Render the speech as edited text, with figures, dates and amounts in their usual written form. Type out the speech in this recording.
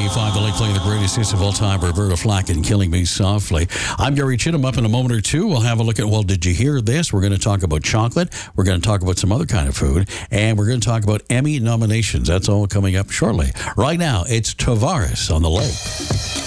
95, the Lake playing the greatest hits of all time, Roberta Flack and Killing Me Softly. I'm Gary Chittum. Up in a moment or two, we'll have a look at, well, did you hear this? We're going to talk about chocolate. We're going to talk about some other kind of food. And we're going to talk about Emmy nominations. That's all coming up shortly. Right now, it's Tavares on the Lake.